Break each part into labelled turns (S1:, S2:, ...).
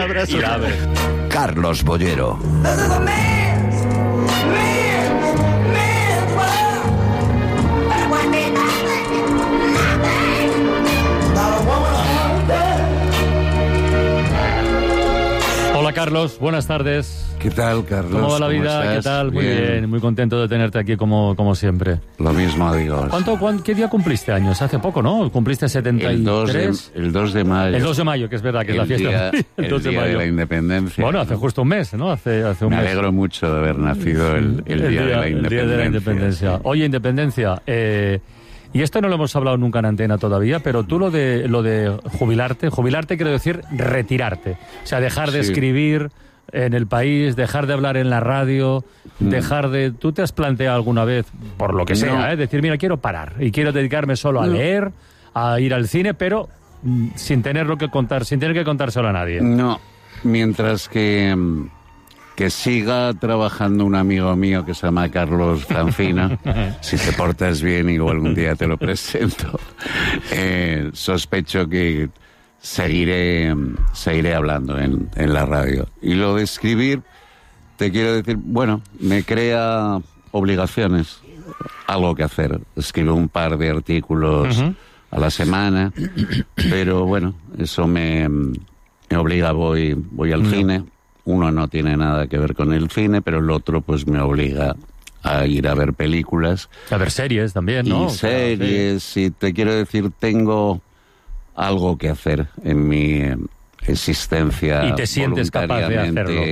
S1: abre.
S2: Y la abre.
S1: Carlos Bollero.
S2: Hola Carlos, buenas tardes.
S3: ¿Qué tal, Carlos?
S2: ¿Cómo va la vida? ¿Qué tal? Muy bien, muy contento de tenerte aquí como siempre.
S3: Lo mismo digo.
S2: ¿Qué día cumpliste años? Hace poco, ¿no? ¿Cumpliste 73?
S3: El 2 de mayo.
S2: El 2 de mayo, que es verdad que es la fiesta.
S3: El 2 de mayo. De la independencia.
S2: Bueno, hace justo un mes, ¿no? Hace un mes.
S3: Me alegro mucho de haber nacido el día de la independencia.
S2: El día de la independencia. Sí. Oye, independencia, y esto no lo hemos hablado nunca en antena todavía, pero tú lo de jubilarte quiero decir retirarte. O sea, dejar de escribir en el país, dejar de hablar en la radio, ¿Tú te has planteado alguna vez, por lo que sea, decir, mira, quiero parar y quiero dedicarme solo a leer, a ir al cine, pero sin tener que contárselo a nadie?
S3: No, mientras que siga trabajando un amigo mío que se llama Carlos Francina, si te portas bien, igual algún día te lo presento, sospecho que seguiré hablando en la radio. Y lo de escribir, te quiero decir, bueno, me crea obligaciones, algo que hacer. Escribo un par de artículos a la semana, pero bueno, eso me obliga, voy al cine. Uno no tiene nada que ver con el cine, pero el otro pues me obliga a ir a ver películas. A
S2: ver series también, ¿no?
S3: Y series, sí. Te quiero decir, tengo algo que hacer en mi existencia.
S2: Y te sientes capaz de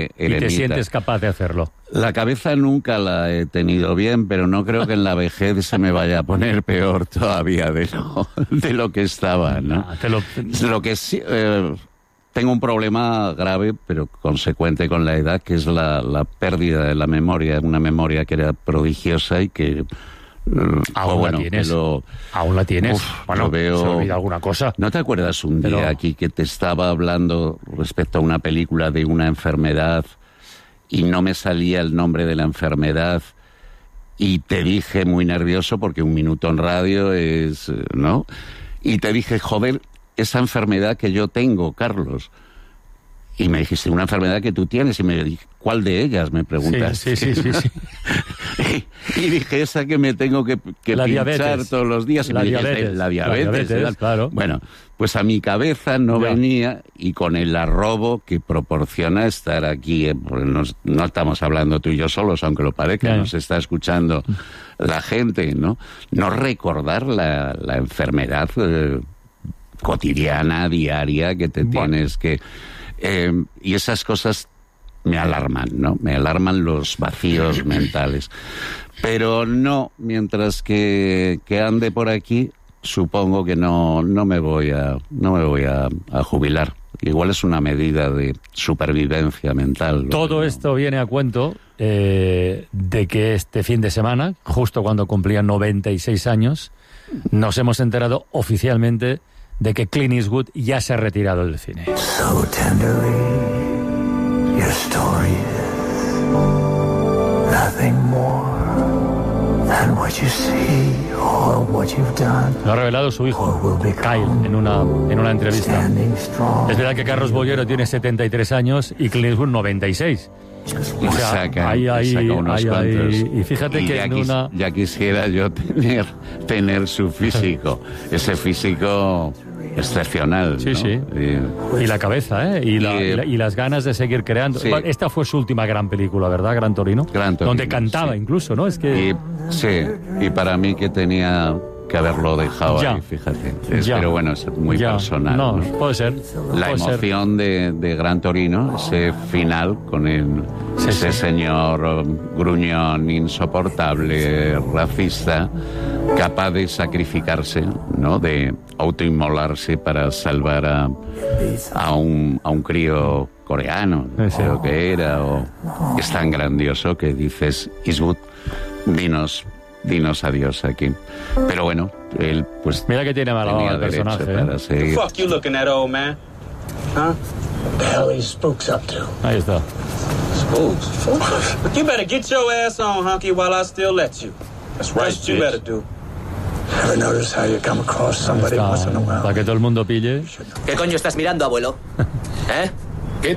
S2: hacerlo.
S3: La cabeza nunca la he tenido bien, pero no creo que en la vejez se me vaya a poner peor todavía de lo que estaba, ¿no? Lo que sí... tengo un problema grave, pero consecuente con la edad, que es la pérdida de la memoria, una memoria que era prodigiosa y que...
S2: Aún la tienes.
S3: Bueno,
S2: se olvida alguna cosa.
S3: ¿No te acuerdas un día aquí que te estaba hablando respecto a una película de una enfermedad y no me salía el nombre de la enfermedad y te dije muy nervioso porque un minuto en radio es... ¿no? Y te dije, joder, esa enfermedad que yo tengo, Carlos. Y me dijiste, una enfermedad que tú tienes. Y me dije, ¿cuál de ellas? Me preguntaste.
S2: Sí.
S3: y dije, esa que me tengo que pinchar
S2: diabetes.
S3: Todos los días. Y
S2: la
S3: me
S2: diabetes.
S3: Dijiste, la diabetes,
S2: claro.
S3: Bueno, pues a mi cabeza no venía, y con el arrobo que proporciona estar aquí, porque no estamos hablando tú y yo solos, aunque lo parezca, nos está escuchando la gente, ¿no? No recordar la enfermedad cotidiana, diaria, que te tienes que... y esas cosas me alarman, ¿no? Me alarman los vacíos mentales. Pero no, mientras que ande por aquí, supongo que no me voy a jubilar. Igual es una medida de supervivencia mental.
S2: Todo esto viene a cuento de que este fin de semana, justo cuando cumplía 96 años, nos hemos enterado oficialmente de que Clint Eastwood ya se ha retirado del cine.
S4: So tenderly, your story is nothing more than what you see or what you've done.
S2: Lo ha revelado su hijo, Kyle, en una entrevista. Es verdad que Carlos Bollero tiene 73 años y Clint Eastwood 96.
S3: O sea, saca unos cuantos.
S2: Y fíjate que
S3: ya quisiera yo tener su físico, ese físico excepcional,
S2: sí,
S3: ¿no?
S2: Sí. Y la cabeza, y las ganas de seguir creando. Sí. Esta fue su última gran película, ¿verdad? Gran Torino. Donde cantaba incluso, ¿no? Es que...
S3: y para mí que tenía que haberlo dejado ahí, fíjate. Pero bueno, es muy personal.
S2: No, puede ser.
S3: La emoción de Gran Torino, ese final con ese señor gruñón, insoportable, racista, capaz de sacrificarse, ¿no? De autoinmolarse para salvar a un crío coreano, creo que era, es tan grandioso que dices, Eastwood, dinos adiós aquí. Pero bueno, él pues...
S2: Mira que tiene mala el personaje,
S3: para seguir.
S5: Fuck you looking at, old man? Huh?
S4: What the hell are these spooks up to?
S2: Ahí está.
S5: Spooks? But you better get your ass on, Hunky, while I still let you.
S4: That's right,
S5: what you better do.
S4: Ever notice how you come across somebody once in a while?
S2: Para que todo el mundo pille.
S6: ¿Qué coño estás mirando, abuelo? ¿Eh?